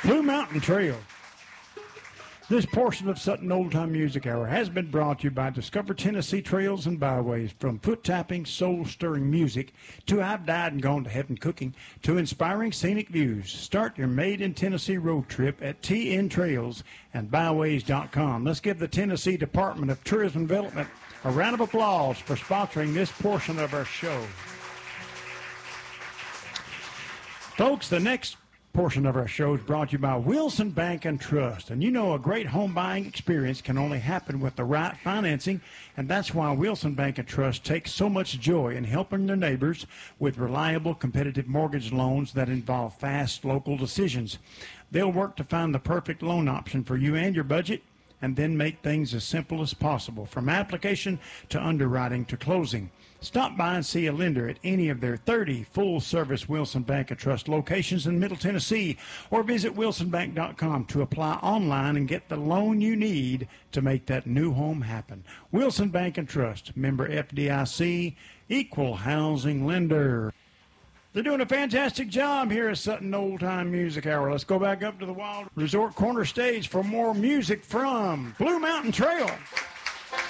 Blue Mountain Trail. This portion of Sutton Old Time Music Hour has been brought to you by Discover Tennessee Trails and Byways. From foot-tapping, soul-stirring music to I've Died and Gone to Heaven cooking to inspiring scenic views. Start your made-in-Tennessee road trip at tntrailsandbyways.com. Let's give the Tennessee Department of Tourism and Development a round of applause for sponsoring this portion of our show. Folks, the next portion of our show is brought to you by Wilson Bank and Trust. And you know, a great home buying experience can only happen with the right financing, and that's why Wilson Bank and Trust takes so much joy in helping their neighbors with reliable, competitive mortgage loans that involve fast local decisions. They'll work to find the perfect loan option for you and your budget, and then make things as simple as possible, from application to underwriting to closing. Stop by and see a lender at any of their 30 full-service Wilson Bank and Trust locations in Middle Tennessee, or visit wilsonbank.com to apply online and get the loan you need to make that new home happen. Wilson Bank and Trust, member FDIC, equal housing lender. They're doing a fantastic job here at Sutton Old Time Music Hour. Let's go back up to the Wild Resort Corner stage for more music from Blue Mountain Trail.